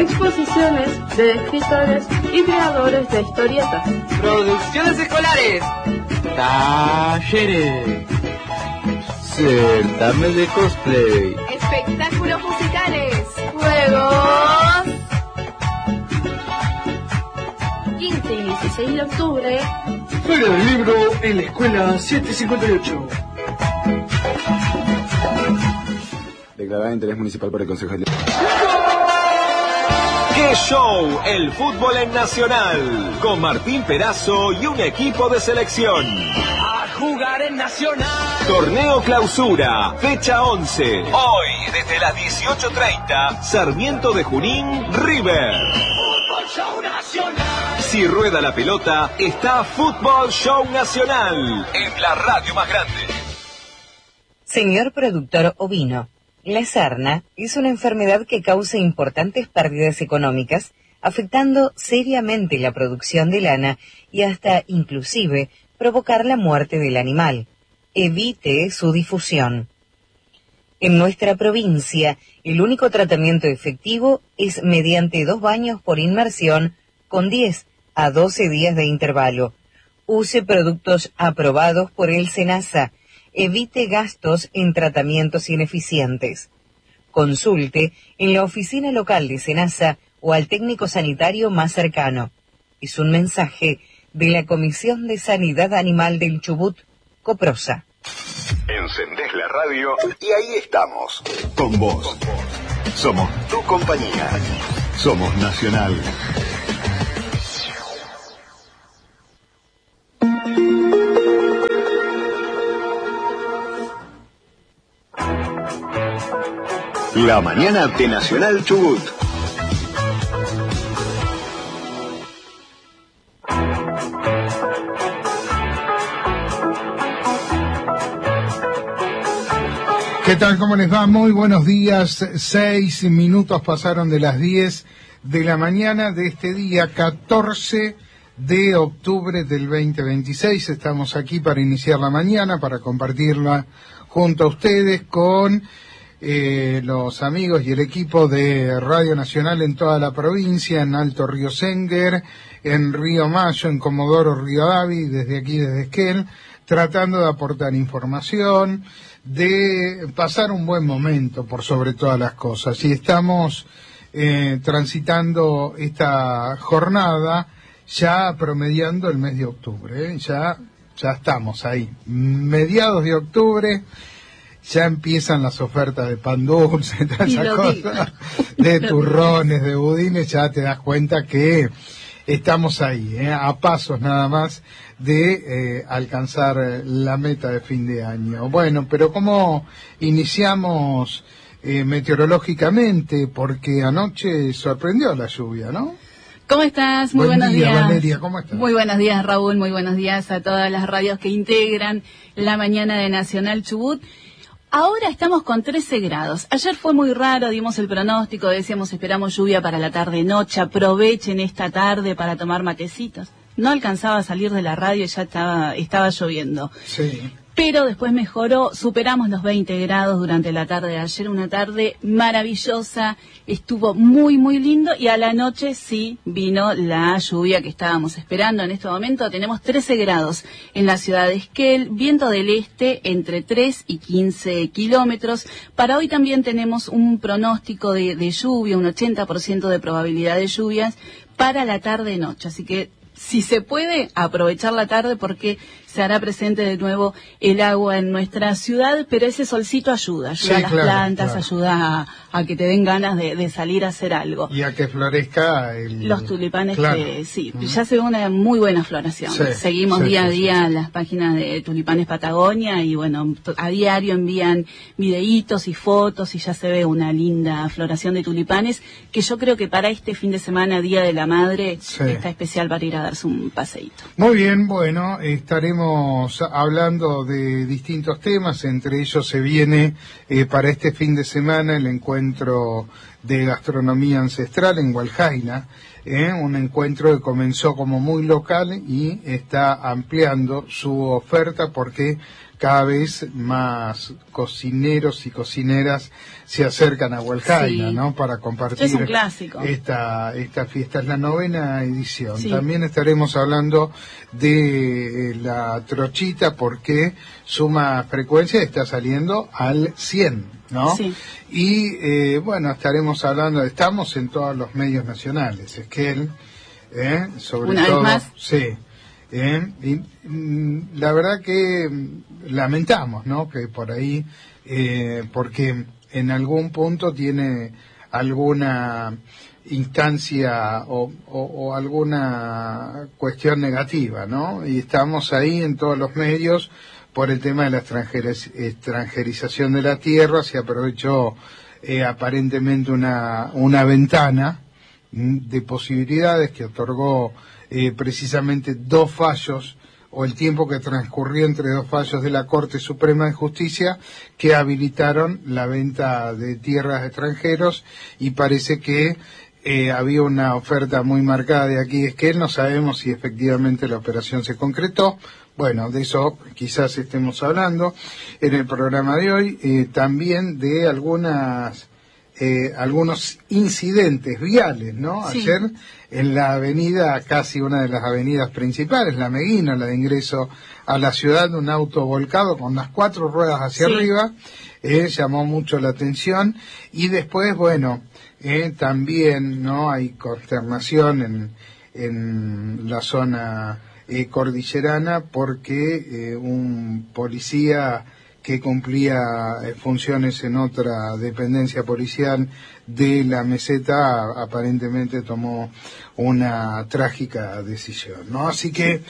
exposiciones de escritores y creadores de historietas, producciones escolares, talleres, certamen de cosplay, espectáculos musicales, juegos. 15 y 16 de octubre, Feria del Libro en la Escuela 758. Declarada de interés municipal por el Consejo de... ¡Qué show! El fútbol en Nacional, con Martín Perazo y un equipo de selección. a jugar en Nacional. Torneo Clausura, fecha 11. Hoy, desde las 18:30, Sarmiento de Junín, River. Fútbol Show Nacional. Si rueda la pelota, está Fútbol Show Nacional, en la radio más grande. Señor productor ovino, la sarna es una enfermedad que causa importantes pérdidas económicas, afectando seriamente la producción de lana y hasta, inclusive, provocar la muerte del animal. Evite su difusión. En nuestra provincia, el único tratamiento efectivo es mediante 2 baños por inmersión con 10 a 12 días de intervalo. Use productos aprobados por el SENASA. Evite gastos en tratamientos ineficientes. Consulte en la oficina local de SENASA o al técnico sanitario más cercano. Es un mensaje de la Comisión de Sanidad Animal del Chubut, Coprosa. Encendés la radio y ahí estamos, con vos. Somos tu compañía. Somos Nacional. La mañana de Nacional Chubut. ¿Qué tal? ¿Cómo les va? Muy buenos días. 6 minutos pasaron de las 10 de la mañana de este día 14 de octubre del 2026. Estamos aquí para iniciar la mañana, para compartirla junto a ustedes con los amigos y el equipo de Radio Nacional en toda la provincia, en Alto Río Senguer, en Río Mayo, en Comodoro Rivadavia, desde aquí, desde Esquel, tratando de aportar información, de pasar un buen momento por sobre todas las cosas. Y estamos transitando esta jornada ya promediando el mes de octubre, ya estamos ahí, mediados de octubre. Ya empiezan las ofertas de pan dulce, todas esas cosas, de turrones, de budines, ya te das cuenta que estamos ahí, a pasos nada más de alcanzar la meta de fin de año. Bueno, pero ¿cómo iniciamos meteorológicamente? Porque anoche sorprendió la lluvia, ¿no? ¿Cómo estás? Muy buenos días. Valeria, ¿cómo estás? Muy buenos días, Raúl. Muy buenos días a todas las radios que integran la mañana de Nacional Chubut. Ahora estamos con 13 grados. Ayer fue muy raro, dimos el pronóstico, decíamos esperamos lluvia para la tarde-noche, aprovechen esta tarde para tomar matecitos. No alcanzaba a salir de la radio y ya estaba lloviendo. Sí. Pero después mejoró, superamos los 20 grados durante la tarde de ayer, una tarde maravillosa, estuvo muy muy lindo y a la noche sí vino la lluvia que estábamos esperando. En este momento tenemos 13 grados en la ciudad de Esquel, viento del este entre 3 y 15 kilómetros. Para hoy también tenemos un pronóstico de lluvia, un 80% de probabilidad de lluvias para la tarde-noche, así que si se puede, aprovechar la tarde porque se hará presente de nuevo el agua en nuestra ciudad, pero ese solcito ayuda Sí, a las claro, plantas, claro. ayuda a que te den ganas de salir a hacer algo. Y a que florezca Los tulipanes, claro. que sí, ya se ve una muy buena floración. Sí, Seguimos sí, día a sí, día las páginas de Tulipanes Patagonia y bueno, a diario envían videitos y fotos y ya se ve una linda floración de tulipanes que yo creo que para este fin de semana, Día de la Madre, Sí. está especial para ir a darse un paseíto. Muy bien, bueno, estaremos hablando de distintos temas, entre ellos se viene para este fin de semana el encuentro de gastronomía ancestral en Hualjaina, un encuentro que comenzó como muy local y está ampliando su oferta porque cada vez más cocineros y cocineras se acercan a Hualcaina, ¿no? Para compartir es un clásico. Esta fiesta. Es la 9ª edición. Sí. También estaremos hablando de la trochita porque suma frecuencia, está saliendo al 100, ¿no? Sí. Y bueno, estamos en todos los medios nacionales, Esquel, sobre una todo, vez más. sí. Y la verdad que lamentamos, ¿no? Que por ahí, porque en algún punto tiene alguna instancia o alguna cuestión negativa, ¿no? Y estamos ahí en todos los medios por el tema de la extranjerización de la tierra. Se aprovechó aparentemente una ventana de posibilidades que otorgó precisamente 2 fallos, o el tiempo que transcurrió entre 2 fallos de la Corte Suprema de Justicia que habilitaron la venta de tierras de extranjeros, y parece que había una oferta muy marcada de aquí de Esquel. No sabemos si efectivamente la operación se concretó. Bueno, de eso quizás estemos hablando en el programa de hoy, también de algunos incidentes viales, ¿no? Sí. Ayer en la avenida, casi una de las avenidas principales, la Meguina, la de ingreso a la ciudad, un auto volcado con las 4 ruedas hacia arriba, llamó mucho la atención. Y después, bueno, también, ¿no? Hay consternación en la zona cordillerana porque un policía que cumplía funciones en otra dependencia policial de la meseta aparentemente tomó una trágica decisión, ¿no? Así que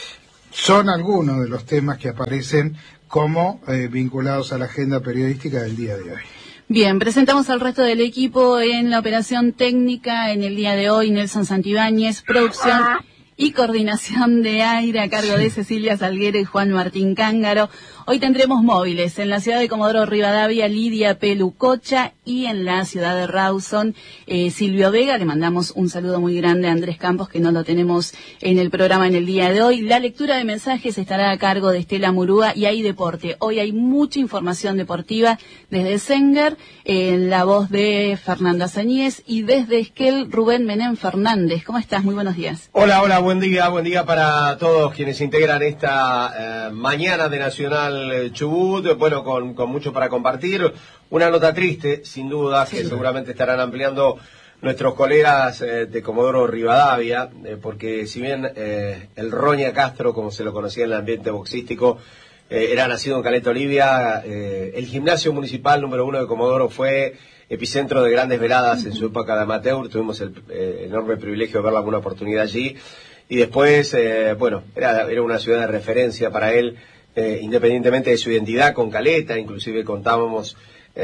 son algunos de los temas que aparecen como vinculados a la agenda periodística del día de hoy. Bien, presentamos al resto del equipo en la operación técnica en el día de hoy: Nelson Santibáñez, producción y coordinación de aire a cargo de Cecilia Salguero y Juan Martín Cángaro. Hoy tendremos móviles en la ciudad de Comodoro Rivadavia, Lidia Pelucocha, y en la ciudad de Rawson, Silvio Vega. Le mandamos un saludo muy grande a Andrés Campos, que no lo tenemos en el programa en el día de hoy. La lectura de mensajes estará a cargo de Estela Murúa, y hay deporte. Hoy hay mucha información deportiva desde Sengar, en la voz de Fernando Azañez, y desde Esquel, Rubén Menem Fernández. ¿Cómo estás? Muy buenos días. Hola, buen día para todos quienes integran esta mañana de Nacional Chubut. Bueno, con mucho para compartir. Una nota triste, sin duda, que seguramente estarán ampliando nuestros colegas de Comodoro Rivadavia, porque si bien el Roña Castro, como se lo conocía en el ambiente boxístico, era nacido en Caleta Olivia, el gimnasio municipal número 1 de Comodoro fue epicentro de grandes veladas en su época de amateur. Tuvimos el enorme privilegio de verla alguna oportunidad allí. Y después, bueno, era una ciudad de referencia para él, independientemente de su identidad con Caleta. Inclusive contábamos,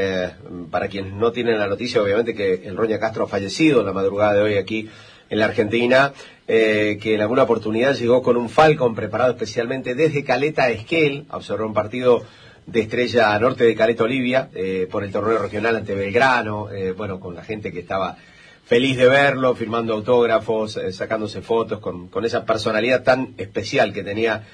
para quienes no tienen la noticia, obviamente, que el Roña Castro ha fallecido en la madrugada de hoy aquí en la Argentina, que en alguna oportunidad llegó con un Falcon preparado especialmente desde Caleta a Esquel a observar un partido de Estrella Norte de Caleta Olivia, por el torneo regional ante Belgrano, bueno, con la gente que estaba feliz de verlo, firmando autógrafos, sacándose fotos, con esa personalidad tan especial que tenía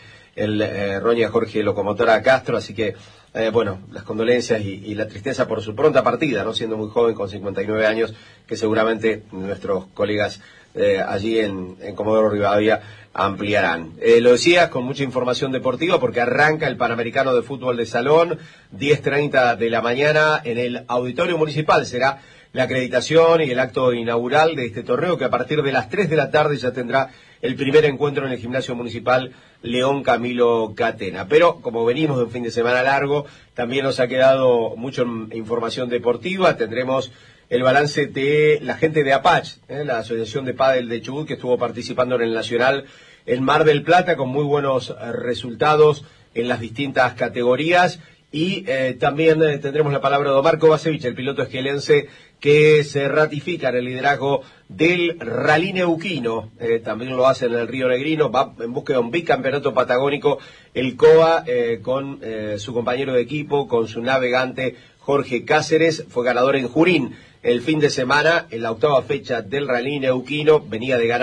el Roña Jorge Locomotora Castro. Así que, bueno, las condolencias y la tristeza por su pronta partida, no siendo muy joven, con 59 años, que seguramente nuestros colegas allí en Comodoro Rivadavia ampliarán. Lo decías, con mucha información deportiva, porque arranca el Panamericano de Fútbol de Salón, 10:30 de la mañana, en el Auditorio Municipal. Será la acreditación y el acto inaugural de este torneo, que a partir de las 3 de la tarde ya tendrá el primer encuentro en el Gimnasio Municipal León Camilo Catena. Pero, como venimos de un fin de semana largo, también nos ha quedado mucha información deportiva. Tendremos el balance de la gente de APACH, la Asociación de Pádel de Chubut, que estuvo participando en el Nacional en Mar del Plata, con muy buenos resultados en las distintas categorías. Y también tendremos la palabra de Omar Kovacevic, el piloto esquelense, que se ratifica en el liderazgo del Rally Neuquino. También lo hace en el Río Negrino, va en busca de un bicampeonato patagónico, el COA, con su compañero de equipo, con su navegante Jorge Cáceres. Fue ganador en Junín el fin de semana, en la 8ª fecha del Rally Neuquino. Venía de ganar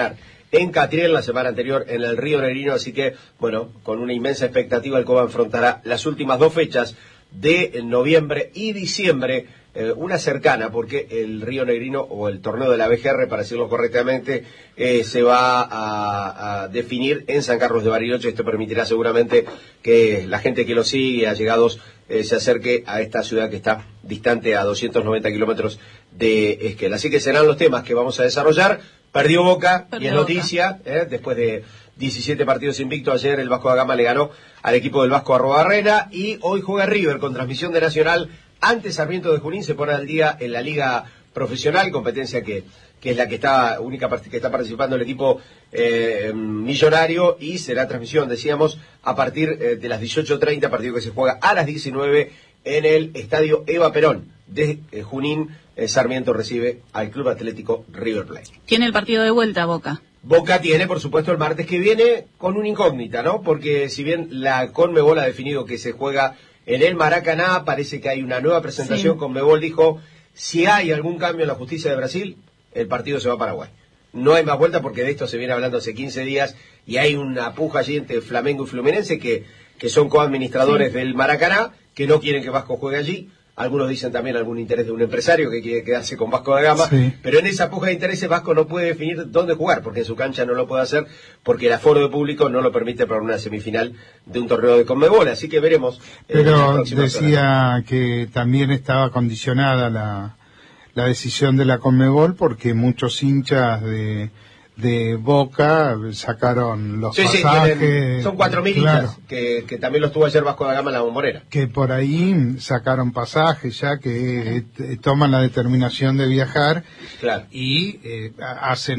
en Catriel, la semana anterior en el Río Negrino, así que, bueno, con una inmensa expectativa el Coba enfrentará las últimas 2 fechas de noviembre y diciembre, una cercana, porque el Río Negrino, o el torneo de la BGR, para decirlo correctamente, se va a definir en San Carlos de Bariloche. Esto permitirá seguramente que la gente que lo sigue, allegados, se acerque a esta ciudad que está distante a 290 kilómetros de Esquel. Así que serán los temas que vamos a desarrollar. Perdió Boca, y es noticia, después de 17 partidos invictos. Ayer el Vasco da Gama le ganó al equipo del Vasco Arrobarrena, y hoy juega River con transmisión de Nacional ante Sarmiento de Junín. Se pone al día en la Liga Profesional, competencia que es la que está que está participando el equipo millonario, y será transmisión, decíamos, a partir de las 18:30, partido que se juega a las 19 en el Estadio Eva Perón de Junín. Sarmiento recibe al Club Atlético River Plate. ¿Tiene el partido de vuelta Boca? Boca tiene, por supuesto, el martes que viene, con una incógnita, ¿no? Porque si bien la Conmebol ha definido que se juega en el Maracaná, parece que hay una nueva presentación. Sí. Conmebol dijo, si hay algún cambio en la justicia de Brasil, el partido se va a Paraguay. No hay más vuelta, porque de esto se viene hablando hace 15 días, y hay una puja allí entre Flamengo y Fluminense, que son coadministradores del Maracaná, que no quieren que Vasco juegue allí. Algunos dicen también algún interés de un empresario que quiere quedarse con Vasco da Gama, sí. Pero en esa puja de intereses Vasco no puede definir dónde jugar, porque en su cancha no lo puede hacer, porque el aforo de público no lo permite para una semifinal de un torneo de Conmebol, así que veremos. Pero decía que también estaba condicionada la decisión de la Conmebol, porque muchos hinchas de Boca sacaron los pasajes. Son 4.000 hinchas, que también los tuvo ayer Vasco da Gama en la Bombonera. Que por ahí sacaron pasajes ya, que toman la determinación de viajar, claro. Y hacen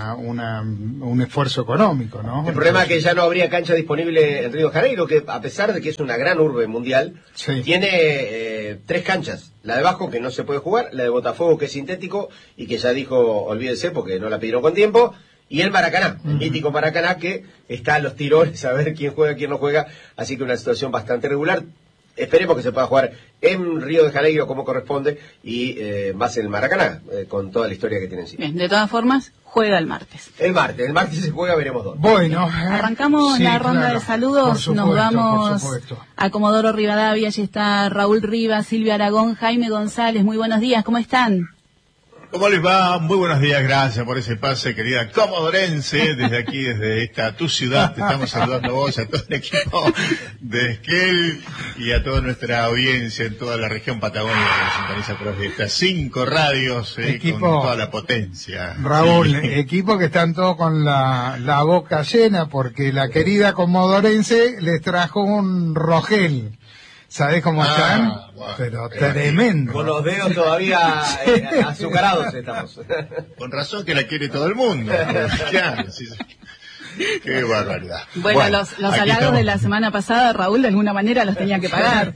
un esfuerzo económico, ¿no? El problema es que ya no habría cancha disponible en Río de Janeiro, que a pesar de que es una gran urbe mundial, sí. Tiene 3 canchas. La de Vasco, que no se puede jugar, la de Botafogo, que es sintético, y que ya dijo, olvídense, porque no la pidieron con tiempo, y el Maracaná, el mítico Maracaná, que está a los tirones a ver quién juega, quién no juega, así que una situación bastante regular. Esperemos que se pueda jugar en Río de Janeiro como corresponde, y más en el Maracaná, con toda la historia que tiene encima. Bien, de todas formas, juega el martes. El martes se juega, veremos dónde. Bueno, arrancamos la ronda de saludos, supuesto, nos vamos a Comodoro Rivadavia. Allí está Raúl Rivas, Silvia Aragón, Jaime González. Muy buenos días, ¿cómo están? ¿Cómo les va? Muy buenos días, gracias por ese pase, querida comodorense. Desde aquí, desde tu ciudad, te estamos saludando a vos, a todo el equipo de Esquel y a toda nuestra audiencia en toda la región patagónica que nos sintoniza a través de estas 5 radios, equipo, con toda la potencia. Raúl, sí. Equipo que están todos con la boca llena, porque la querida comodorense les trajo un Rogel. ¿Sabés cómo están? Wow, pero tremendo. Con los dedos todavía azucarados estamos. Con razón que la quiere todo el mundo. Claro, sí. Qué barbaridad. Bueno, los halagos de la semana pasada, Raúl, de alguna manera los tenía que pagar.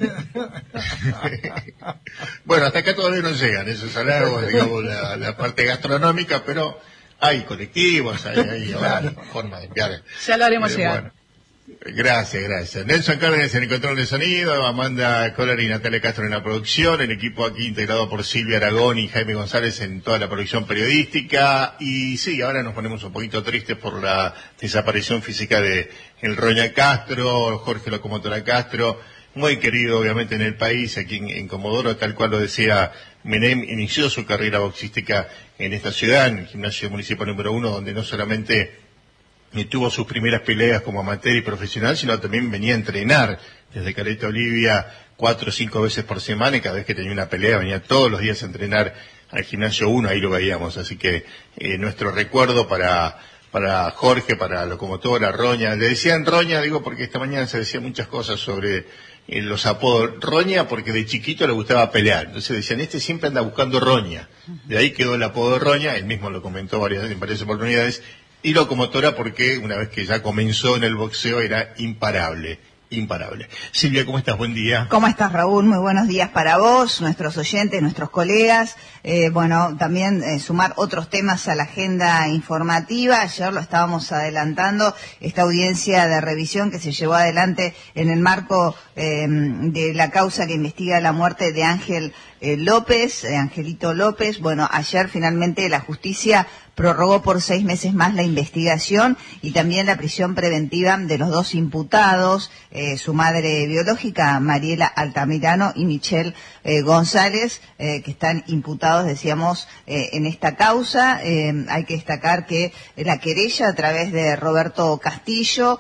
Bueno, hasta acá todavía no llegan esos halagos, digamos, la parte gastronómica, pero hay colectivos, hay formas de enviar. Ya lo haremos llegar. Bueno. Gracias. Nelson Cárdenas en el control de sonido, Amanda Collar y Natalia Castro en la producción, el equipo aquí integrado por Silvia Aragón y Jaime González en toda la producción periodística. Y sí, ahora nos ponemos un poquito tristes por la desaparición física de el Roña Castro, Jorge Locomotora Castro, muy querido obviamente en el país, aquí en Comodoro, tal cual lo decía Menem, inició su carrera boxística en esta ciudad, en el gimnasio municipal número 1, donde no solamente tuvo sus primeras peleas como amateur y profesional, sino también venía a entrenar desde Caleta Olivia 4 o 5 veces por semana, y cada vez que tenía una pelea venía todos los días a entrenar al gimnasio 1, ahí lo veíamos. Así que nuestro recuerdo para Jorge, para Locomotora, Roña. Le decían Roña, digo, porque esta mañana se decían muchas cosas sobre los apodos. Roña porque de chiquito le gustaba pelear, entonces decían, este siempre anda buscando Roña. De ahí quedó el apodo Roña, él mismo lo comentó en varias oportunidades. Y Locomotora porque una vez que ya comenzó en el boxeo era imparable. Silvia, ¿cómo estás? Buen día. ¿Cómo estás, Raúl? Muy buenos días para vos, nuestros oyentes, nuestros colegas. Bueno, también sumar otros temas a la agenda informativa. Ayer lo estábamos adelantando, esta audiencia de revisión que se llevó adelante en el marco de la causa que investiga la muerte de Ángel López, Angelito López. Bueno, ayer finalmente la justicia prorrogó por 6 meses más la investigación y también la prisión preventiva de los 2 imputados, su madre biológica, Mariela Altamirano, y Michelle González, que están imputados, decíamos, en esta causa. Hay que destacar que la querella, a través de Roberto Castillo,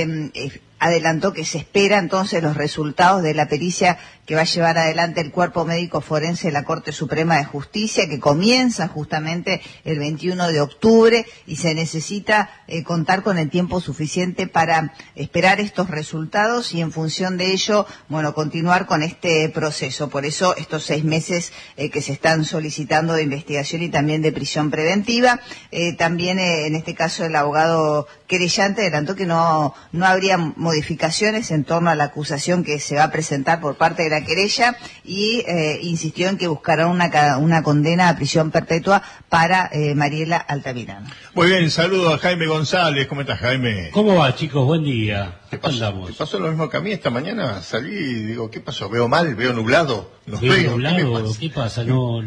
adelantó que se espera entonces los resultados de la pericia que va a llevar adelante el Cuerpo Médico Forense de la Corte Suprema de Justicia, que comienza justamente el 21 de octubre y se necesita contar con el tiempo suficiente para esperar estos resultados y en función de ello, bueno, continuar con este proceso. Por eso estos 6 meses que se están solicitando de investigación y también de prisión preventiva. También en este caso el abogado querellante adelantó que no habría modificaciones en torno a la acusación que se va a presentar por parte de la querella y insistió en que buscarán una condena a prisión perpetua para Mariela Altamirano. Muy bien, saludos a Jaime González. ¿Cómo estás, Jaime? ¿Cómo va, chicos? Buen día. ¿Qué pasó? ¿Te pasó lo mismo que a mí esta mañana? Salí y digo, ¿qué pasó? ¿Veo mal? ¿Veo nublado? ¿Veo nublado? ¿Qué pasa? No...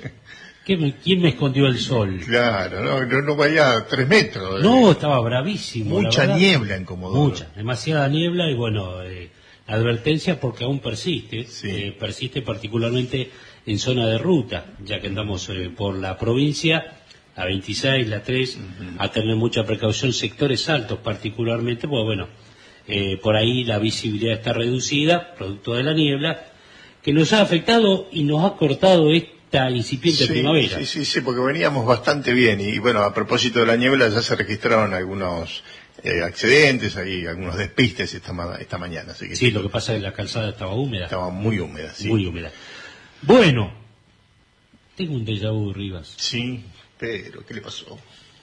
¿Quién me escondió el sol? Claro, no vaya 3 metros. No, estaba bravísimo. Mucha niebla en Comodoro. Demasiada niebla y bueno, advertencia porque aún persiste, persiste particularmente en zona de ruta, ya que andamos por la provincia, la 26, la 3, a tener mucha precaución, sectores altos particularmente, pues bueno, por ahí la visibilidad está reducida, producto de la niebla, que nos ha afectado y nos ha cortado esta incipiente primavera. Sí, porque veníamos bastante bien y bueno, a propósito de la niebla ya se registraron algunos accidentes, ahí algunos despistes esta mañana. Así que sí, lo que pasa es que la calzada estaba húmeda. Estaba muy húmeda, sí. Muy húmeda. Bueno, tengo un déjà vu, Rivas. Sí, pero ¿qué le pasó?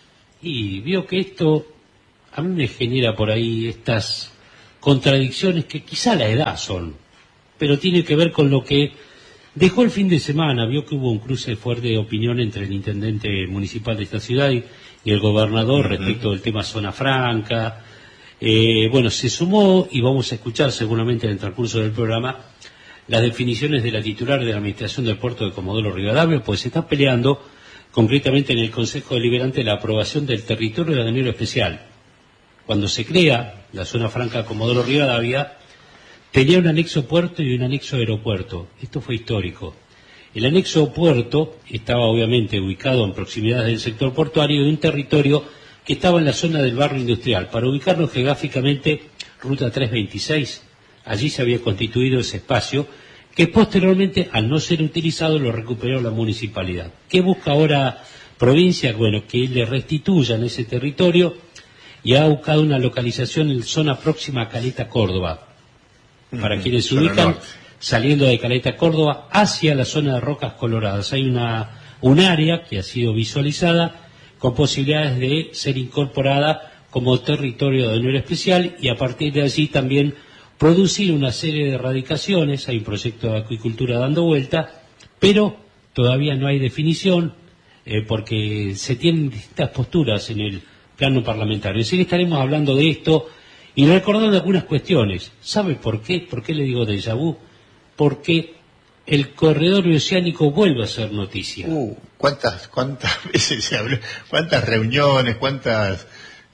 Y vio que esto a mí me genera por ahí estas contradicciones que quizá la edad son, pero tiene que ver con lo que dejó el fin de semana. Vio que hubo un cruce fuerte de opinión entre el intendente municipal de esta ciudad y el gobernador respecto del tema zona franca. Bueno, se sumó y vamos a escuchar seguramente en el transcurso del programa las definiciones de la titular de la administración del puerto de Comodoro Rivadavia, pues se está peleando concretamente en el Consejo Deliberante la aprobación del territorio de aduanero especial. Cuando se crea la zona franca de Comodoro Rivadavia, tenía un anexo puerto y un anexo aeropuerto. Esto fue histórico. El anexo puerto estaba obviamente ubicado en proximidad del sector portuario de un territorio que estaba en la zona del barrio industrial. Para ubicarnos geográficamente, Ruta 326, allí se había constituido ese espacio que posteriormente, al no ser utilizado, lo recuperó la municipalidad. ¿Qué busca ahora provincia? Bueno, que le restituyan ese territorio y ha buscado una localización en zona próxima a Caleta, Córdoba. Para quienes se ubican saliendo de Caleta, Córdoba, hacia la zona de Rocas Coloradas. Hay un área que ha sido visualizada con posibilidades de ser incorporada como territorio de aduanero especial y a partir de allí también producir una serie de erradicaciones. Hay un proyecto de acuicultura dando vuelta, pero todavía no hay definición porque se tienen distintas posturas en el plano parlamentario. Así que estaremos hablando de esto y recordando algunas cuestiones. ¿Sabe por qué? ¿Por qué le digo déjà vu? Porque el corredor oceánico vuelve a ser noticia. ¿Cuántas veces se habló? ¿Cuántas reuniones? ¿Cuántas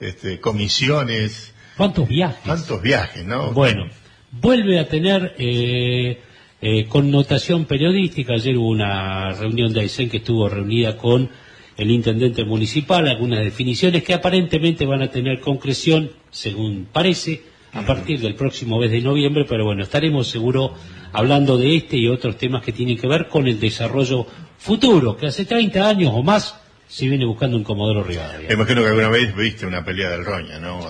comisiones? ¿Cuántos viajes? ¿Cuántos viajes, no? Bueno, vuelve a tener connotación periodística. Ayer hubo una reunión de Aysén que estuvo reunida con el intendente municipal, algunas definiciones que aparentemente van a tener concreción, según parece, a partir del próximo mes de noviembre, pero bueno, estaremos seguro hablando de este y otros temas que tienen que ver con el desarrollo futuro, que hace 30 años o más se viene buscando en Comodoro Rivadavia. Me imagino que alguna vez viste una pelea del Roña, ¿no?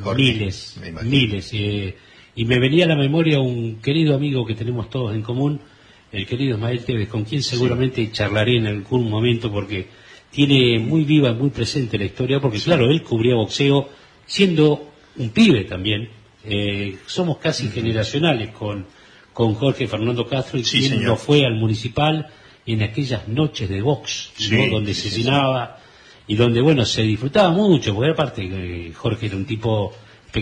Miles. Y me venía a la memoria un querido amigo que tenemos todos en común, el querido Ismael Tevez, con quien seguramente charlaré en algún momento porque tiene muy viva, muy presente la historia, porque claro, él cubría boxeo siendo un pibe también. Somos casi generacionales con Jorge Fernando Castro y quien lo fue al municipal en aquellas noches de box, ¿no? Donde se llenaba y donde, bueno, se disfrutaba mucho, porque aparte Jorge era un tipo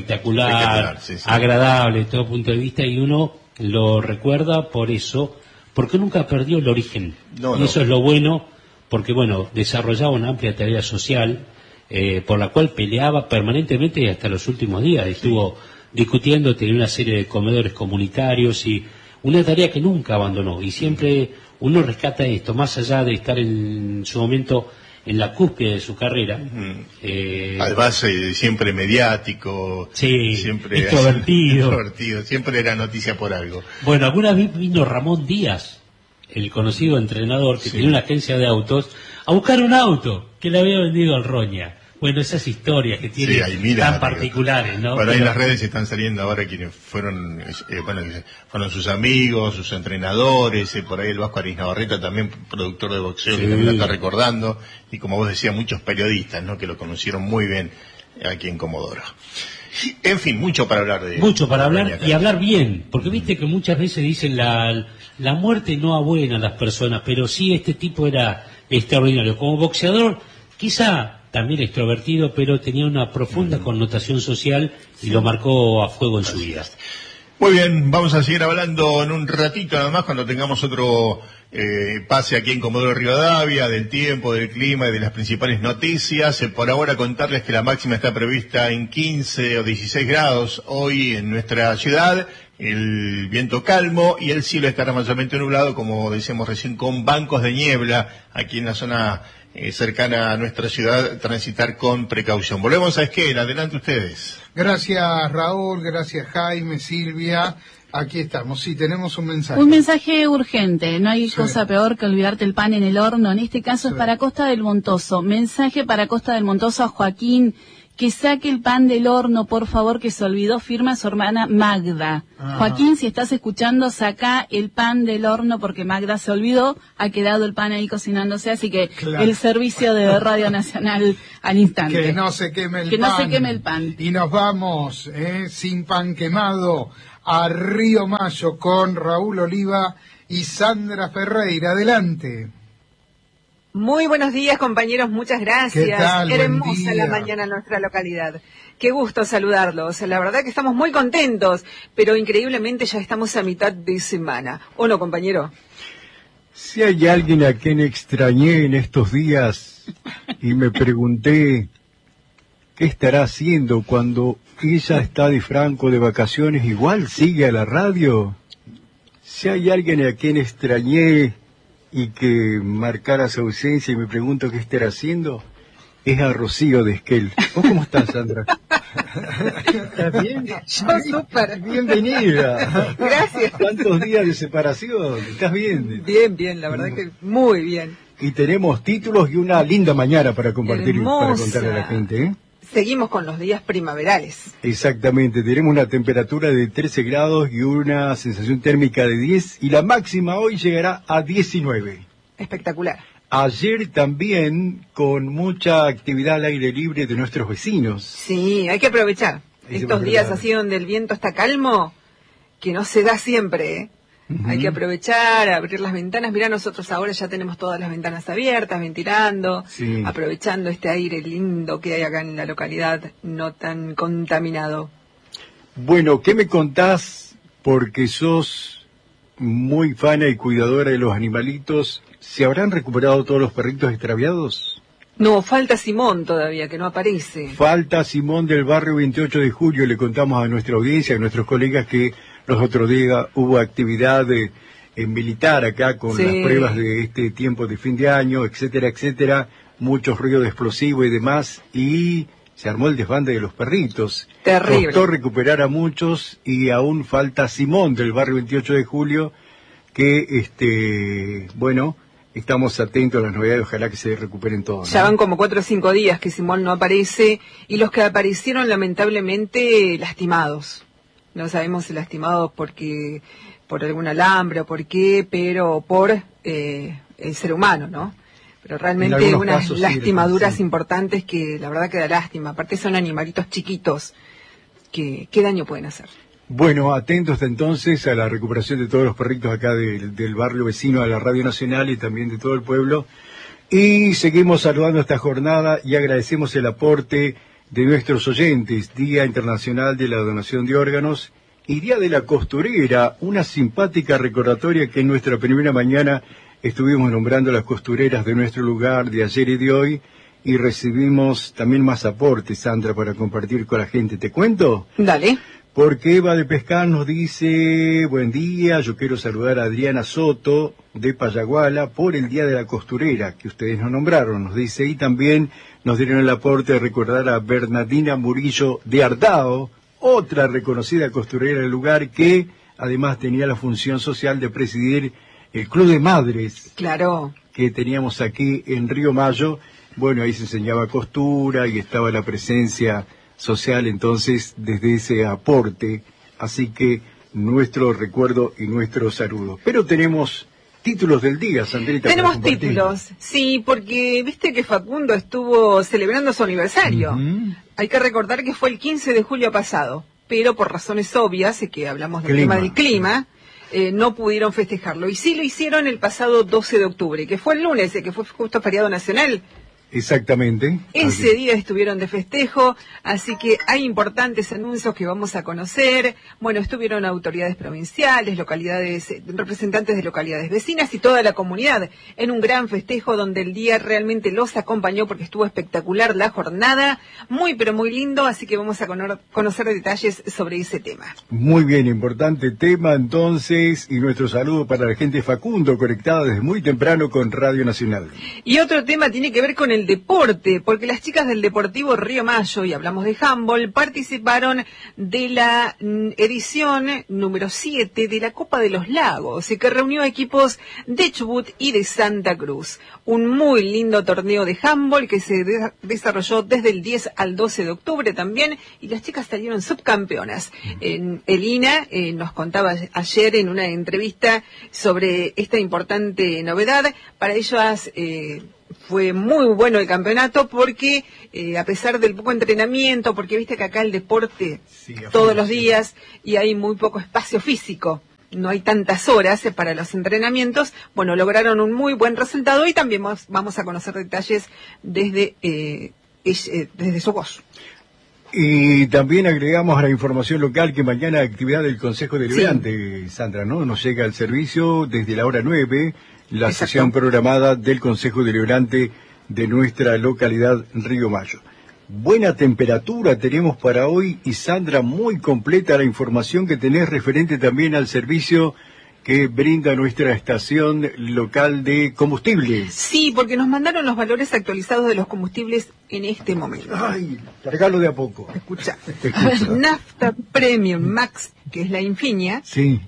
espectacular, agradable de todo punto de vista y uno lo recuerda por eso, porque nunca perdió el origen. No, y eso es lo bueno, porque bueno, desarrollaba una amplia tarea social, por la cual peleaba permanentemente y hasta los últimos días. Estuvo discutiendo, tenía una serie de comedores comunitarios y una tarea que nunca abandonó. Y siempre uno rescata esto, más allá de estar en su momento en la cúspide de su carrera. Además, siempre mediático, siempre extrovertido, siempre era noticia por algo. Bueno, alguna vez vino Ramón Díaz, el conocido entrenador que tenía una agencia de autos, a buscar un auto que le había vendido al Roña. Bueno, esas historias que tiene tan particulares, ¿no? Bueno, ahí en las redes están saliendo ahora quienes fueron, fueron sus amigos, sus entrenadores, por ahí el Vasco Aris Navarreta, también productor de boxeo, que también lo está recordando, y como vos decías, muchos periodistas, ¿no? Que lo conocieron muy bien aquí en Comodoro. En fin, mucho para hablar de... Mucho para hablar y hablar bien, porque viste que muchas veces dicen la muerte no abuena a las personas, pero sí este tipo era extraordinario. Como boxeador, quizá también extrovertido, pero tenía una profunda connotación social y lo marcó a fuego en su vida. Muy bien, vamos a seguir hablando en un ratito nada más cuando tengamos otro pase aquí en Comodoro Rivadavia, del tiempo, del clima y de las principales noticias. Por ahora contarles que la máxima está prevista en 15 o 16 grados hoy en nuestra ciudad, el viento calmo y el cielo estará mayormente nublado, como decíamos recién, con bancos de niebla aquí en la zona cercana a nuestra ciudad, transitar con precaución. Volvemos a Esquel, adelante ustedes. Gracias Raúl, gracias Jaime, Silvia. Aquí estamos, sí, tenemos un mensaje. Un mensaje urgente, no hay cosa peor que olvidarte el pan en el horno, en este caso es para Costa del Montoso. Mensaje para Costa del Montoso a Joaquín, que saque el pan del horno, por favor, que se olvidó, firma su hermana Magda. Ajá. Joaquín, si estás escuchando, saca el pan del horno porque Magda se olvidó, ha quedado el pan ahí cocinándose, así que el servicio de Radio Nacional al instante. Que no se queme el pan. Que no se queme el pan. Y nos vamos, sin pan quemado, a Río Mayo con Raúl Oliva y Sandra Ferreira. Adelante. Muy buenos días, compañeros, muchas gracias. ¿Qué tal? Hermosa la mañana en nuestra localidad. Qué gusto saludarlos. La verdad que estamos muy contentos, pero increíblemente ya estamos a mitad de semana. ¿O no, compañero? Si hay alguien a quien extrañé en estos días y me pregunté qué estará haciendo cuando ella está de franco de vacaciones, igual sigue a la radio. Si hay alguien a quien extrañé y que marcara su ausencia y me pregunto qué estará haciendo, es a Rocío de Esquel. ¿Vos cómo estás, Sandra? ¿Estás bien? Yo súper. Bienvenida. Gracias. ¿Cuántos días de separación? ¿Estás bien? Bien, la verdad que muy bien. Y tenemos títulos y una linda mañana para compartir y para contarle a la gente, ¿eh? Seguimos con los días primaverales. Exactamente, tenemos una temperatura de 13 grados y una sensación térmica de 10 y la máxima hoy llegará a 19. Espectacular. Ayer también con mucha actividad al aire libre de nuestros vecinos. Sí, hay que aprovechar. Estos días así donde el viento está calmo, que no se da siempre, ¿eh? Hay que aprovechar, abrir las ventanas. Mirá, nosotros ahora ya tenemos todas las ventanas abiertas, ventilando, aprovechando este aire lindo que hay acá en la localidad, no tan contaminado. Bueno, ¿qué me contás? Porque sos muy fana y cuidadora de los animalitos. ¿Se habrán recuperado todos los perritos extraviados? No, falta Simón todavía, que no aparece. Falta Simón del barrio 28 de julio. Le contamos a nuestra audiencia, a nuestros colegas que los otros días hubo actividad militar acá con las pruebas de este tiempo de fin de año, etcétera, etcétera, muchos ruidos de explosivo y demás, y se armó el desbande de los perritos. Terrible. Costó recuperar a muchos y aún falta Simón del barrio 28 de julio, que, bueno, estamos atentos a las novedades, ojalá que se recuperen todos, ¿no? Ya van como 4 o 5 días que Simón no aparece, y los que aparecieron lamentablemente lastimados. No sabemos si lastimados porque por algún alambre o por qué, pero por el ser humano, ¿no? Pero realmente unas lastimaduras importantes que la verdad que da lástima. Aparte son animalitos chiquitos, que ¿qué daño pueden hacer? Bueno, atentos entonces a la recuperación de todos los perritos acá del barrio vecino a la Radio Nacional y también de todo el pueblo. Y seguimos saludando esta jornada y agradecemos el aporte de nuestros oyentes, Día Internacional de la Donación de Órganos, y Día de la Costurera, una simpática recordatoria que en nuestra primera mañana estuvimos nombrando las costureras de nuestro lugar de ayer y de hoy, y recibimos también más aportes, Sandra, para compartir con la gente. ¿Te cuento? Dale. Porque Eva de Pescar nos dice, buen día, yo quiero saludar a Adriana Soto de Payaguala por el Día de la Costurera, que ustedes nos nombraron, nos dice, y también nos dieron el aporte de recordar a Bernardina Murillo de Ardao, otra reconocida costurera del lugar que además tenía la función social de presidir el Club de Madres. Claro. Que teníamos aquí en Río Mayo. Bueno, ahí se enseñaba costura y estaba la presencia social entonces desde ese aporte. Así que nuestro recuerdo y nuestro saludo. Pero tenemos títulos del día, Sandrita. Tenemos títulos, sí, porque viste que Facundo estuvo celebrando su aniversario. Hay que recordar que fue el 15 de julio pasado, pero por razones obvias, que hablamos del tema del clima, no pudieron festejarlo. Y sí lo hicieron el pasado 12 de octubre, que fue el lunes, que fue justo feriado nacional. Exactamente. Ese día estuvieron de festejo, así que hay importantes anuncios que vamos a conocer. Bueno, estuvieron autoridades provinciales, localidades, representantes de localidades vecinas y toda la comunidad en un gran festejo donde el día realmente los acompañó porque estuvo espectacular la jornada, muy pero muy lindo, así que vamos a conocer detalles sobre ese tema. Muy bien, importante tema entonces, y nuestro saludo para la gente de Facundo, conectada desde muy temprano con Radio Nacional. Y otro tema tiene que ver con el deporte, porque las chicas del Deportivo Río Mayo, y hablamos de handball, participaron de la edición número 7 de la Copa de los Lagos, que reunió equipos de Chubut y de Santa Cruz. Un muy lindo torneo de handball que se desarrolló desde el 10 al 12 de octubre también, y las chicas salieron subcampeonas. Elina nos contaba ayer en una entrevista sobre esta importante novedad. Para ellas fue muy bueno el campeonato porque a pesar del poco entrenamiento, porque viste que acá el deporte todos los días y hay muy poco espacio físico, no hay tantas horas para los entrenamientos, bueno, lograron un muy buen resultado y también vamos a conocer detalles desde su voz. Y también agregamos a la información local que mañana actividad del Consejo Deliberante, Sandra, ¿no? Nos llega al servicio desde la hora 9, la sesión programada del Consejo Deliberante de nuestra localidad Río Mayo. Buena temperatura tenemos para hoy y Sandra, muy completa la información que tenés referente también al servicio que brinda nuestra estación local de combustibles. Sí, porque nos mandaron los valores actualizados de los combustibles en este momento. Ay, cargalo de a poco. Escucha. Nafta Premium Max, que es la Infinia, sí.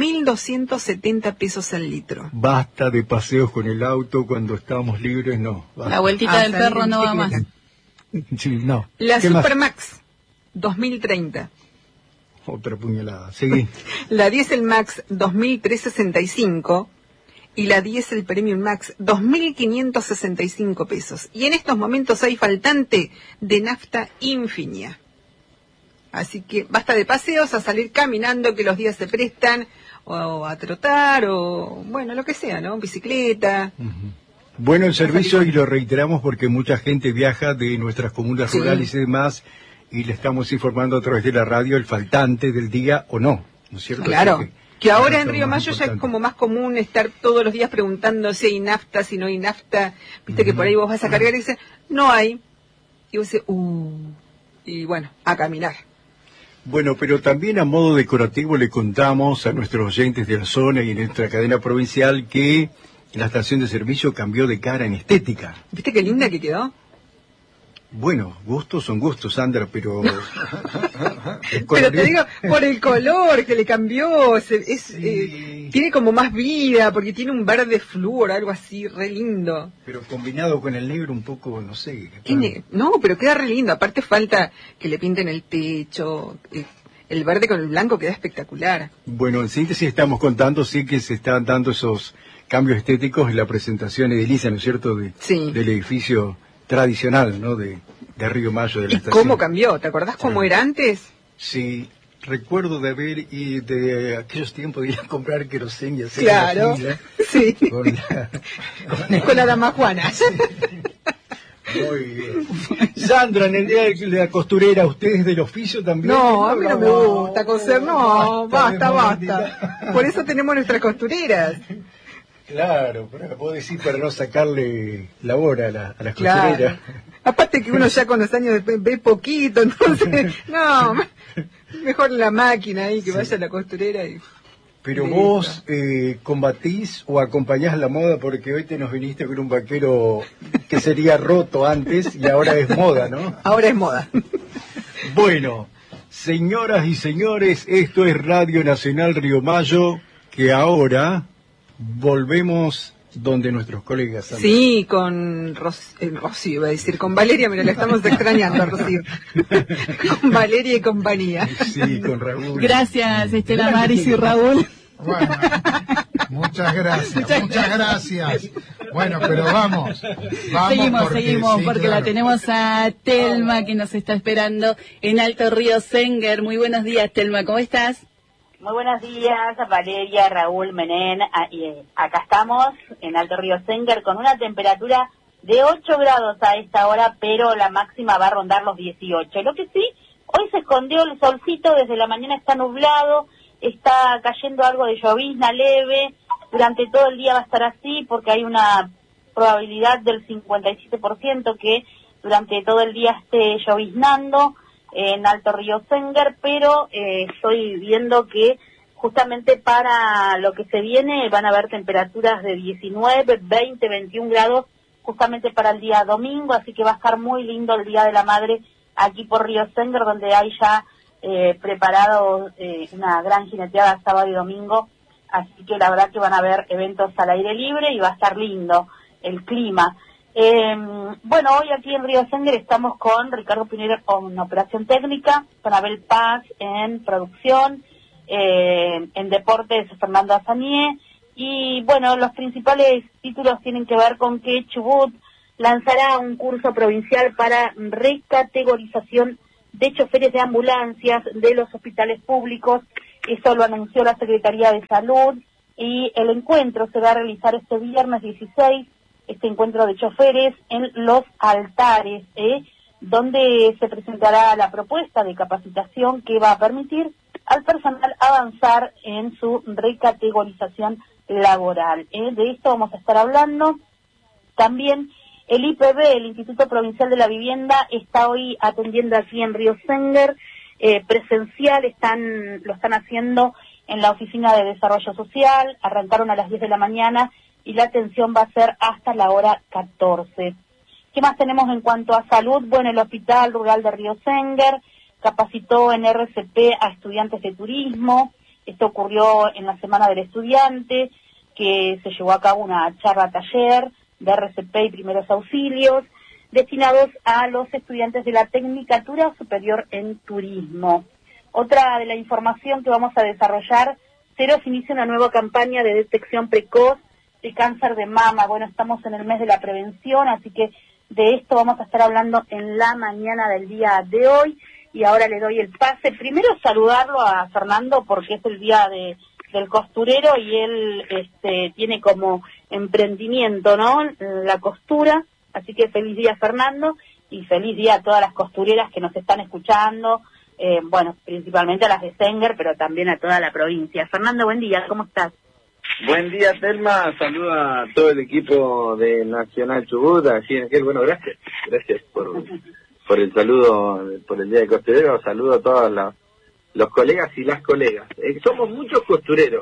2.270 pesos al litro. Basta de paseos con el auto cuando estamos libres, no. Basta. La vueltita del perro no va más. Sí, no. La Supermax, 2.030. Otra puñalada, seguí. La Diesel Max, 2.365. Y la Diesel Premium Max, 2.565 pesos. Y en estos momentos hay faltante de nafta Infinia. Así que basta de paseos, a salir caminando, que los días se prestan, o a trotar, o bueno, lo que sea, ¿no? Bicicleta. Bueno, el servicio, y lo reiteramos porque mucha gente viaja de nuestras comunas rurales y demás, y le estamos informando a través de la radio el faltante del día o no, ¿no es cierto? Claro, que ahora en Río Mayo ya es como más común estar todos los días preguntando si hay nafta, si no hay nafta. Viste que por ahí vos vas a cargar y dices, no hay. Y vos dices, y bueno, a caminar. Bueno, pero también a modo decorativo le contamos a nuestros oyentes de la zona y en nuestra cadena provincial que la estación de servicio cambió de cara en estética. ¿Viste qué linda que quedó? Bueno, gustos son gustos, Sandra, pero... pero te digo, por el color que le cambió, tiene como más vida, porque tiene un verde flúor, algo así, re lindo. Pero combinado con el negro un poco, no sé. No, pero queda re lindo, aparte falta que le pinten el techo, el verde con el blanco queda espectacular. Bueno, en síntesis estamos contando, sí que se están dando esos cambios estéticos en la presentación edilicia, ¿no es cierto?, del edificio tradicional, ¿no?, de Río Mayo, de la estación. ¿Y cómo cambió? ¿Te acordás cómo era antes? Sí, recuerdo de haber, y de aquellos tiempos de ir a comprar querosén y hacer claro, la fila, sí, con la dama Juana. Muy bien. Sandra, en el día de la costurera, ¿usted es del oficio también? No, a mí no me gusta coser, no, basta. Por eso tenemos nuestras costureras. Claro, pero puedo decir para no sacarle la hora a las costureras. Aparte que uno ya con los años ve poquito, entonces, no, mejor la máquina ahí, que vaya a la costurera y... Pero vos combatís o acompañás la moda, porque hoy te nos viniste con un vaquero que sería roto antes y ahora es moda, ¿no? Ahora es moda. Bueno, señoras y señores, esto es Radio Nacional Río Mayo, que ahora volvemos donde nuestros colegas. Sí, con Rocío, iba a decir, con Valeria, mira, la estamos extrañando a Rocío. Con Valeria y compañía. Sí, con Raúl. Gracias, Estela Maris y Raúl. Bueno, muchas gracias. Bueno, pero vamos seguimos, porque claro, la tenemos a Telma que nos está esperando en Alto Río Senguer. Muy buenos días, Telma, ¿cómo estás? Muy buenos días, Valeria, Raúl, Menén. Acá estamos en Alto Río Senguer con una temperatura de 8 grados a esta hora, pero la máxima va a rondar los 18. Lo que sí, hoy se escondió el solcito, desde la mañana está nublado, está cayendo algo de llovizna leve, durante todo el día va a estar así porque hay una probabilidad del 57% que durante todo el día esté lloviznando en Alto Río Senguer, pero estoy viendo que justamente para lo que se viene van a haber temperaturas de 19, 20, 21 grados justamente para el día domingo, así que va a estar muy lindo el Día de la Madre aquí por Río Senguer, donde hay ya preparado una gran jineteada sábado y domingo, así que la verdad que van a haber eventos al aire libre y va a estar lindo el clima. Bueno, hoy aquí en Río Senguer estamos con Ricardo Pinero en operación técnica, con Abel Paz en producción, en deportes Fernando Azanié, y bueno, los principales títulos tienen que ver con que Chubut lanzará un curso provincial para recategorización de choferes de ambulancias de los hospitales públicos. Eso lo anunció la Secretaría de Salud, y el encuentro se va a realizar este viernes 16, este encuentro de choferes en Los Altares, donde se presentará la propuesta de capacitación que va a permitir al personal avanzar en su recategorización laboral. De esto vamos a estar hablando. También el IPB, el Instituto Provincial de la Vivienda, está hoy atendiendo aquí en Río Senguer, presencial, lo están haciendo en la Oficina de Desarrollo Social, arrancaron a las 10 de la mañana y la atención va a ser hasta la hora 14. ¿Qué más tenemos en cuanto a salud? Bueno, el Hospital Rural de Río Senguer capacitó en RCP a estudiantes de turismo. Esto ocurrió en la Semana del Estudiante, que se llevó a cabo una charla-taller de RCP y primeros auxilios, destinados a los estudiantes de la Tecnicatura Superior en Turismo. Otra de la información que vamos a desarrollar, Ceros inicia una nueva campaña de detección precoz de cáncer de mama. Bueno, estamos en el mes de la prevención, así que de esto vamos a estar hablando en la mañana del día de hoy. Y ahora le doy el pase. Primero saludarlo a Fernando porque es el día del costurero y él tiene como emprendimiento, ¿no?, la costura. Así que feliz día, Fernando, y feliz día a todas las costureras que nos están escuchando, bueno, principalmente a las de Senguer, pero también a toda la provincia. Fernando, buen día, ¿cómo estás? Buen día, Telma, saluda a todo el equipo de Nacional Chubut, allí en aquel, bueno, gracias por el saludo, por el Día del Costurero, saludo a todos los colegas y las colegas. Somos muchos costureros,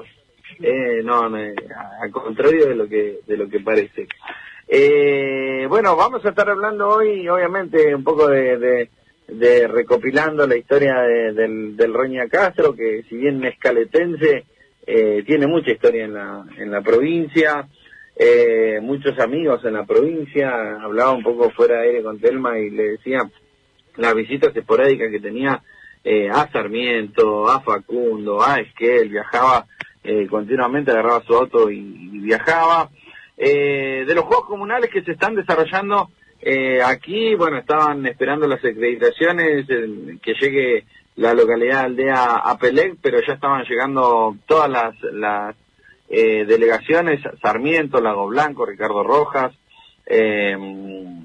al contrario de lo que parece. Bueno, vamos a estar hablando hoy, obviamente, un poco de recopilando la historia del Roña Castro, que si bien es caletense, tiene mucha historia en la provincia, muchos amigos en la provincia. Hablaba un poco fuera de aire con Telma y le decía las visitas esporádicas que tenía a Sarmiento, a Facundo, a Esquel, viajaba continuamente, agarraba su auto y viajaba. De los juegos comunales que se están desarrollando aquí, bueno, estaban esperando las acreditaciones, que llegue la localidad aldea Apelec, pero ya estaban llegando todas las delegaciones: Sarmiento, Lago Blanco, Ricardo Rojas,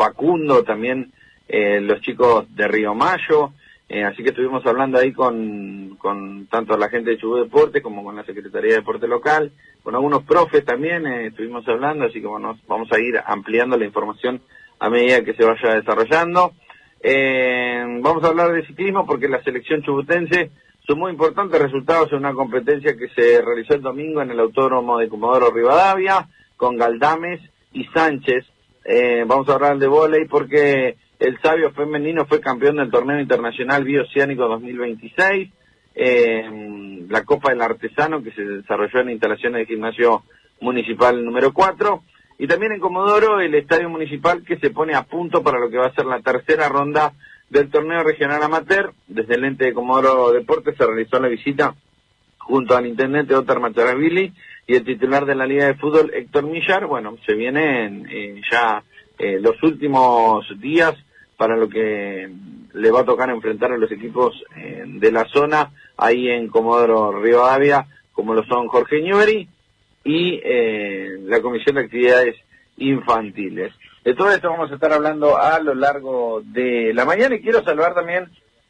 Facundo, también los chicos de Río Mayo, así que estuvimos hablando ahí con tanto la gente de Chubut Deporte como con la Secretaría de Deporte local, con algunos profes también estuvimos hablando, así que bueno, vamos a ir ampliando la información a medida que se vaya desarrollando. Vamos a hablar de ciclismo porque la selección chubutense sumó importantes resultados en una competencia que se realizó el domingo en el Autódromo de Comodoro Rivadavia con Galdames y Sánchez. Vamos a hablar de vóley porque el Sabio femenino fue campeón del torneo internacional bioceánico 2026, la Copa del Artesano que se desarrolló en instalaciones del gimnasio municipal número 4, y también en Comodoro el estadio municipal que se pone a punto para lo que va a ser la tercera ronda del torneo regional amateur. Desde el ente de Comodoro Deportes se realizó la visita junto al intendente Otar Macharavili y el titular de la Liga de Fútbol Héctor Millar. Bueno, se vienen ya los últimos días para lo que le va a tocar enfrentar a los equipos de la zona, ahí en Comodoro Rivadavia, como lo son Jorge Newbery y la Comisión de Actividades Infantiles. De todo esto vamos a estar hablando a lo largo de la mañana, y quiero saludar también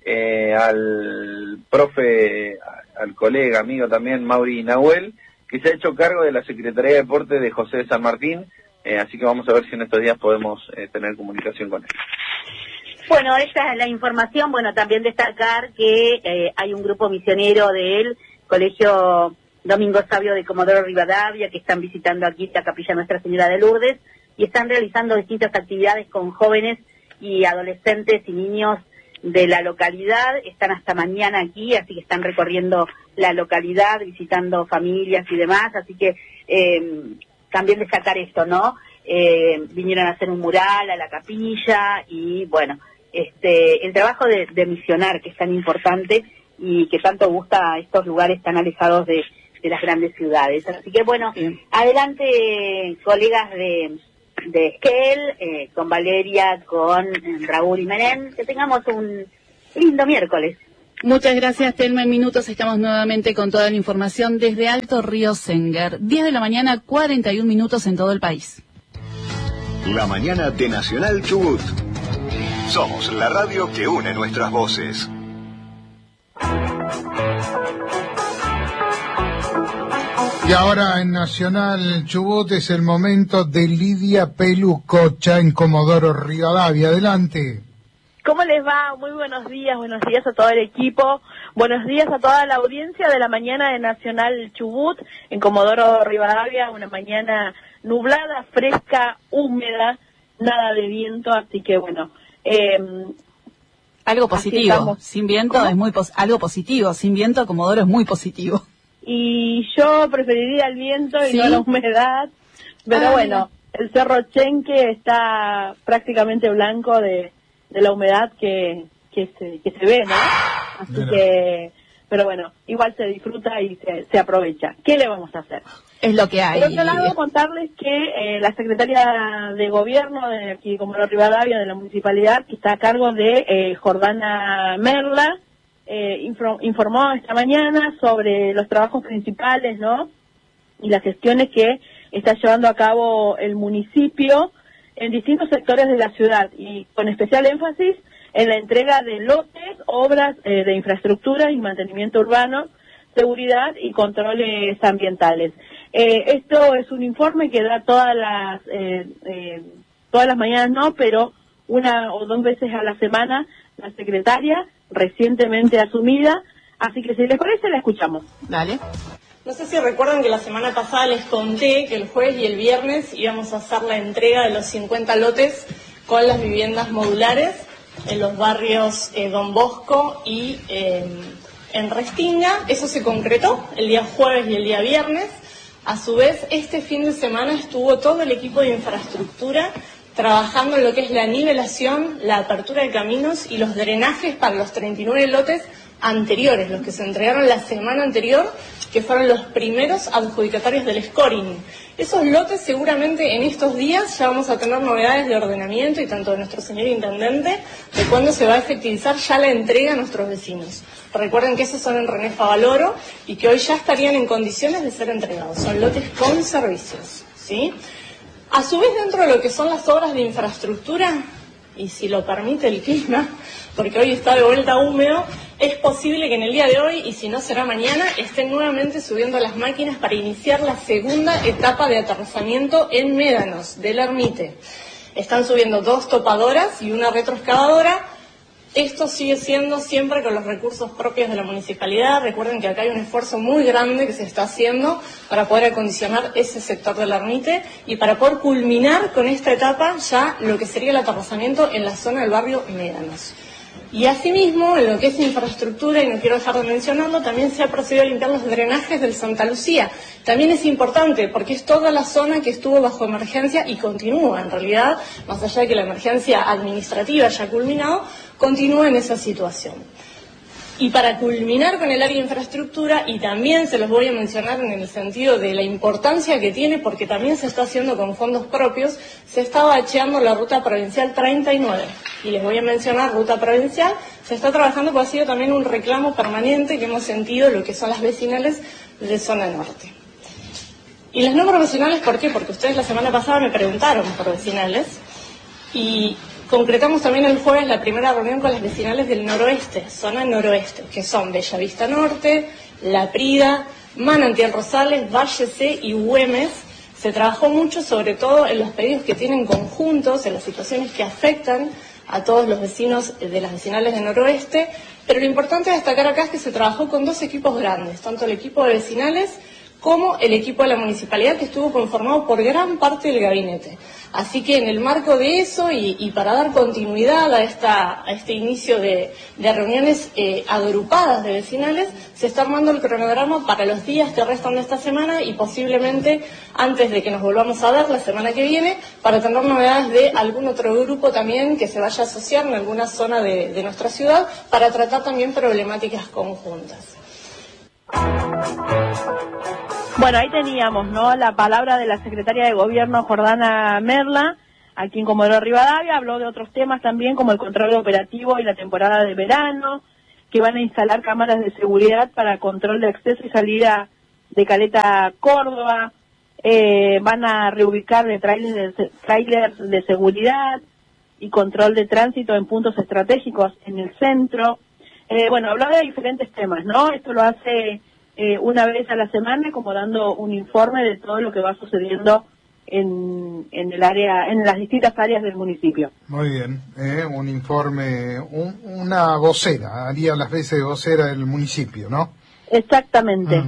al profe, al colega, amigo también, Mauri Nahuel, que se ha hecho cargo de la Secretaría de Deporte de José de San Martín, así que vamos a ver si en estos días podemos tener comunicación con él. Bueno, esta es la información. Bueno, también destacar que hay un grupo misionero del Colegio Domingo Sabio de Comodoro Rivadavia que están visitando aquí la Capilla Nuestra Señora de Lourdes y están realizando distintas actividades con jóvenes y adolescentes y niños de la localidad. Están hasta mañana aquí, así que están recorriendo la localidad, visitando familias y demás, así que también destacar esto, ¿no? Vinieron a hacer un mural a la capilla y bueno, el trabajo de misionar, que es tan importante y que tanto gusta a estos lugares tan alejados de las grandes ciudades. Así que bueno, adelante colegas de Esquel, con Valeria, con Raúl y Meren, que tengamos un lindo miércoles. Muchas gracias, Telma. En minutos estamos nuevamente con toda la información desde Alto Río Senguer. 10 de la mañana, 41 minutos en todo el país. La mañana de Nacional Chubut. Somos la radio que une nuestras voces. Y ahora en Nacional Chubut es el momento de Lidia Pelucocha en Comodoro Rivadavia. Adelante. ¿Cómo les va? Muy buenos días a todo el equipo, buenos días a toda la audiencia de la mañana de Nacional Chubut en Comodoro Rivadavia, una mañana nublada, fresca, húmeda, nada de viento, así que bueno. Algo positivo, sin viento es muy algo positivo, sin viento Comodoro es muy positivo. Y yo preferiría el viento y no la humedad, pero bueno, el Cerro Chenque está prácticamente blanco de la humedad que se ve, ¿no? Así que, pero bueno, igual se disfruta y se aprovecha. ¿Qué le vamos a hacer? Es lo que hay. Por otro lado, contarles que la Secretaria de Gobierno de aquí, Comodoro Rivadavia, de la Municipalidad, que está a cargo de Jordana Merla, informó esta mañana sobre los trabajos principales, ¿no? Y las gestiones que está llevando a cabo el municipio en distintos sectores de la ciudad y con especial énfasis en la entrega de lotes, obras de infraestructura y mantenimiento urbano, seguridad y controles ambientales. Esto es un informe que da todas las mañanas, no, pero una o dos veces a la semana la secretaria, recientemente asumida, así que si les parece la escuchamos. Dale. No sé si recuerdan que la semana pasada les conté que el jueves y el viernes íbamos a hacer la entrega de los 50 lotes con las viviendas modulares en los barrios Don Bosco y en Restinga. Eso se concretó el día jueves y el día viernes. A su vez, este fin de semana estuvo todo el equipo de infraestructura trabajando en lo que es la nivelación, la apertura de caminos y los drenajes para los 39 lotes anteriores, los que se entregaron la semana anterior, que fueron los primeros adjudicatarios del scoring. Esos lotes seguramente en estos días ya vamos a tener novedades de ordenamiento y tanto de nuestro señor intendente de cuándo se va a efectivizar ya la entrega a nuestros vecinos. Recuerden que esos son en René Favaloro y que hoy ya estarían en condiciones de ser entregados. Son lotes con servicios, ¿sí? A su vez, dentro de lo que son las obras de infraestructura, y si lo permite el clima, porque hoy está de vuelta húmedo, es posible que en el día de hoy, y si no será mañana, estén nuevamente subiendo las máquinas para iniciar la segunda etapa de aterrizamiento en Médanos, del Ermite. Están subiendo 2 topadoras y una retroexcavadora. Esto sigue siendo siempre con los recursos propios de la municipalidad. Recuerden que acá hay un esfuerzo muy grande que se está haciendo para poder acondicionar ese sector del Ermite y para poder culminar con esta etapa ya lo que sería el aterrizamiento en la zona del barrio Médanos. Y asimismo, en lo que es infraestructura, y no quiero dejar de mencionarlo, también se ha procedido a limpiar los drenajes del Santa Lucía. También es importante porque es toda la zona que estuvo bajo emergencia y continúa, en realidad, más allá de que la emergencia administrativa ya ha culminado, continúa en esa situación. Y para culminar con el área de infraestructura, y también se los voy a mencionar en el sentido de la importancia que tiene, porque también se está haciendo con fondos propios, se está bacheando la ruta provincial 39. Y les voy a mencionar ruta provincial, se está trabajando, porque ha sido también un reclamo permanente que hemos sentido lo que son las vecinales de zona norte. Y las no profesionales, ¿por qué? Porque ustedes la semana pasada me preguntaron por vecinales, y concretamos también el jueves la primera reunión con las vecinales del noroeste, zona noroeste, que son Bellavista Norte, La Prida, Manantial Rosales, Valle C y Güemes. Se trabajó mucho sobre todo en los pedidos que tienen conjuntos, en las situaciones que afectan a todos los vecinos de las vecinales del noroeste, pero lo importante de destacar acá es que se trabajó con 2 equipos grandes, tanto el equipo de vecinales como el equipo de la municipalidad, que estuvo conformado por gran parte del gabinete. Así que en el marco de eso y para dar continuidad a este inicio de reuniones agrupadas de vecinales, se está armando el cronograma para los días que restan de esta semana y posiblemente antes de que nos volvamos a ver la semana que viene, para tener novedades de algún otro grupo también que se vaya a asociar en alguna zona de nuestra ciudad para tratar también problemáticas conjuntas. Bueno, ahí teníamos, ¿no?, la palabra de la secretaria de Gobierno, Jordana Merla, aquí en Comodoro Rivadavia. Habló de otros temas también, como el control operativo y la temporada de verano, que van a instalar cámaras de seguridad para control de acceso y salida de Caleta Córdoba, van a reubicar de trailers de seguridad y control de tránsito en puntos estratégicos en el centro. Bueno, habló de diferentes temas, ¿no? Esto lo hace una vez a la semana, como dando un informe de todo lo que va sucediendo en el área, en las distintas áreas del municipio. Muy bien, un informe, una vocera, haría las veces de vocera del municipio, ¿no? Exactamente,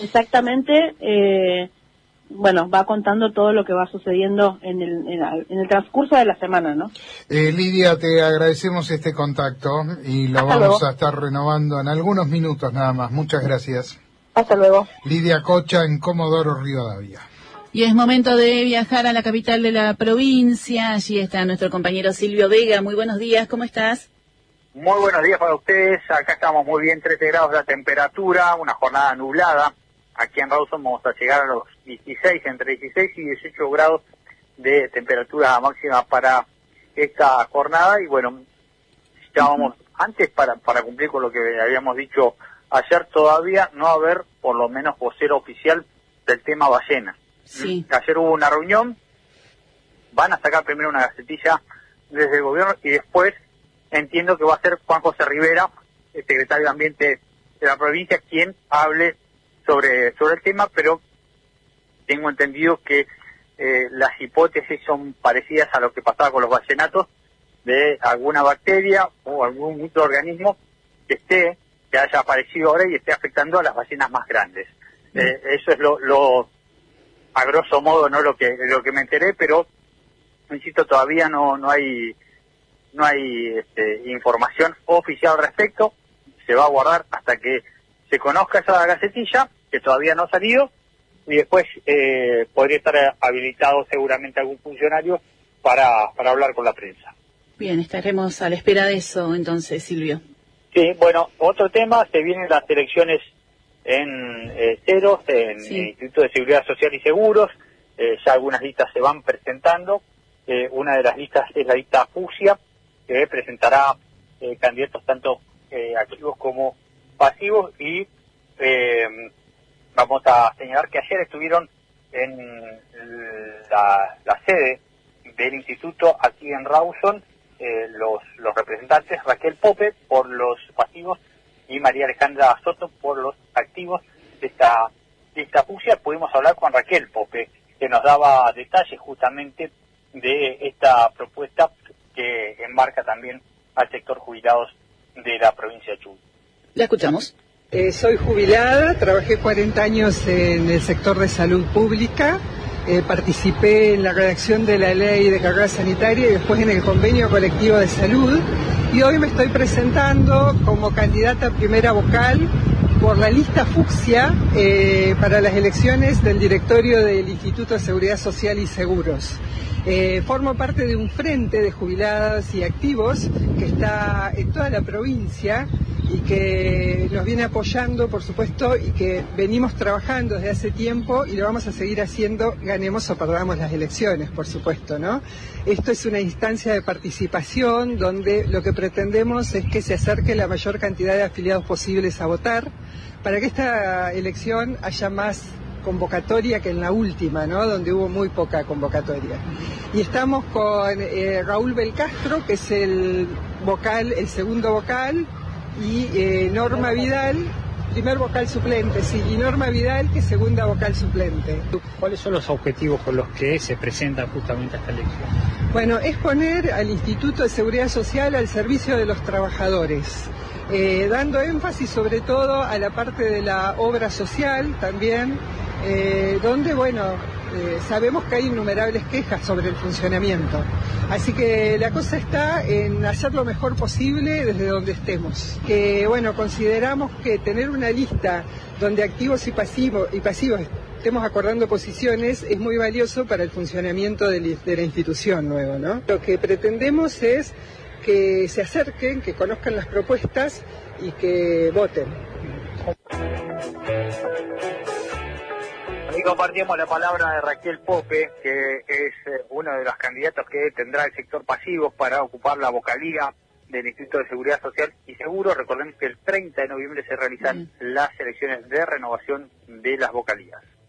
exactamente. Bueno, va contando todo lo que va sucediendo en el transcurso de la semana, ¿no? Lidia, te agradecemos este contacto y lo vamos a estar renovando en algunos minutos nada más. Muchas gracias. Hasta luego. Lidia Cocha en Comodoro Rivadavia. Y es momento de viajar a la capital de la provincia. Allí está nuestro compañero Silvio Vega. Muy buenos días, ¿cómo estás? Muy buenos días para ustedes. Acá estamos muy bien, 13 grados de temperatura, una jornada nublada. Aquí en Rawson vamos a llegar a los 16, entre 16 y 18 grados de temperatura máxima para esta jornada. Y bueno, estábamos antes para cumplir con lo que habíamos dicho ayer, todavía no haber por lo menos vocero oficial del tema ballena. Sí. Ayer hubo una reunión, van a sacar primero una gacetilla desde el gobierno y después entiendo que va a ser Juan José Rivera, el secretario de Ambiente de la provincia, quien hable sobre el tema, pero tengo entendido que las hipótesis son parecidas a lo que pasaba con los ballenatos, de alguna bacteria o algún microorganismo que haya aparecido ahora y esté afectando a las ballenas más grandes. Eso es lo a grosso modo, no lo que me enteré, pero insisto, todavía no hay información oficial al respecto. Se va a guardar hasta que se conozca esa gacetilla, que todavía no ha salido, y después podría estar habilitado seguramente algún funcionario para hablar con la prensa. Bien, estaremos a la espera de eso entonces, Silvio. Sí, bueno, otro tema, se vienen las elecciones en Ceros, en el Instituto de Seguridad Social y Seguros. Ya algunas listas se van presentando. Una de las listas es la lista Fucsia, que presentará candidatos tanto activos como pasivos, y vamos a señalar que ayer estuvieron en la sede del instituto aquí en Rawson, los representantes Raquel Pope por los pasivos y María Alejandra Soto por los activos de esta fusia. Pudimos hablar con Raquel Pope, que nos daba detalles justamente de esta propuesta que enmarca también al sector jubilados de la provincia de Chubut. La escuchamos. Soy jubilada, trabajé 40 años en el sector de salud pública, participé en la redacción de la ley de carrera sanitaria y después en el convenio colectivo de salud, y hoy me estoy presentando como candidata a primera vocal por la lista fucsia para las elecciones del directorio del Instituto de Seguridad Social y Seguros. Formo parte de un frente de jubiladas y activos que está en toda la provincia y que nos viene apoyando, por supuesto, y que venimos trabajando desde hace tiempo y lo vamos a seguir haciendo, ganemos o perdamos las elecciones, por supuesto, ¿no? Esto es una instancia de participación donde lo que pretendemos es que se acerque la mayor cantidad de afiliados posibles a votar, para que esta elección haya más convocatoria que en la última, ¿no? Donde hubo muy poca convocatoria. Y estamos con Raúl Belcastro, que es el segundo vocal, y Norma Vidal, primer vocal suplente, sí, y Norma Vidal, que es segunda vocal suplente. ¿Cuáles son los objetivos con los que se presenta justamente esta elección? Bueno, es poner al Instituto de Seguridad Social al servicio de los trabajadores, dando énfasis sobre todo a la parte de la obra social también, donde, bueno, sabemos que hay innumerables quejas sobre el funcionamiento. Así que la cosa está en hacer lo mejor posible desde donde estemos. Que, bueno, consideramos que tener una lista donde activos y pasivos estemos acordando posiciones es muy valioso para el funcionamiento de la institución nuevo, ¿no? Lo que pretendemos es que se acerquen, que conozcan las propuestas y que voten. Ahí compartimos la palabra de Raquel Pope, que es uno de los candidatos que tendrá el sector pasivo para ocupar la vocalía del Instituto de Seguridad Social y Seguro. Recordemos que el 30 de noviembre se realizan las elecciones de renovación de las vocalías.